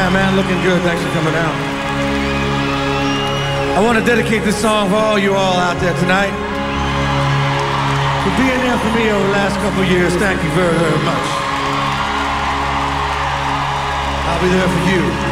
Yeah, man, looking good. Thanks for coming out. I want to dedicate this song for all you all out there tonight. For being there for me over the last couple of years, thank you very, very much. I'll be there for you.